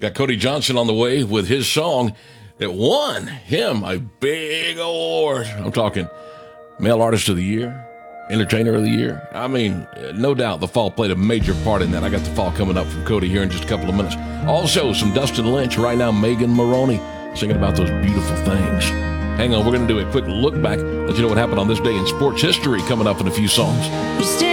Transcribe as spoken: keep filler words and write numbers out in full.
Got Cody Johnson on the way with his song that won him a big award. I'm talking Male Artist of the Year, Entertainer of the Year. I mean, no doubt the fall played a major part in that. I got the fall coming up from Cody here in just a couple of minutes. Also, some Dustin Lynch. Right now, Megan Moroney singing about those beautiful things. Hang on, we're going to do a quick look back, let you know what happened on this day in sports history coming up in a few songs.